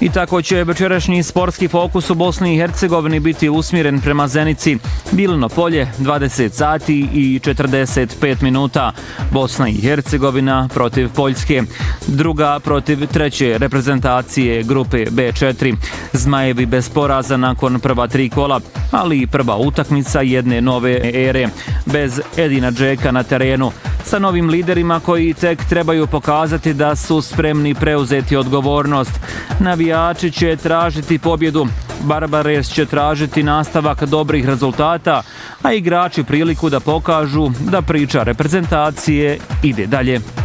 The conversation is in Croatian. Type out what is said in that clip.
I tako će večerašnji sportski fokus u Bosni i Hercegovini biti usmjeren prema Zenici. Bilino polje, 20 sati i 45 minuta. Bosna i Hercegovina protiv Poljske. Druga protiv treće reprezentacije grupe B4. Zmajevi bez poraza nakon prva 3 kola, ali i prva utakmica jedne nove ere. Bez Edina Džeka na terenu. Sa novim liderima koji tek trebaju pokazati da su spremni preuzeti odgovornost. Navijači će tražiti pobjedu, Barbares će tražiti nastavak dobrih rezultata, a igrači priliku da pokažu da priča reprezentacije ide dalje.